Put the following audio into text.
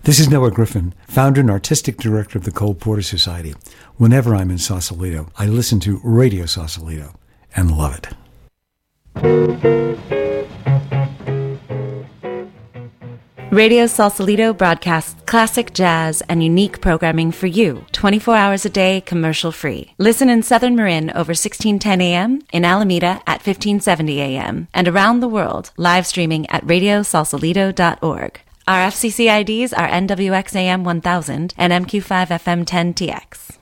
This is Noah Griffin, founder and artistic director of the Cole Porter Society. Whenever I'm in Sausalito, I listen to Radio Sausalito and love it. Radio Sausalito broadcasts classic jazz and unique programming for you, 24 hours a day, commercial-free. Listen in Southern Marin over 1610 a.m., in Alameda at 1570 a.m., and around the world, live streaming at radiosausalito.org. Our FCC IDs are NWXAM 1000 and MQ5FM 10TX.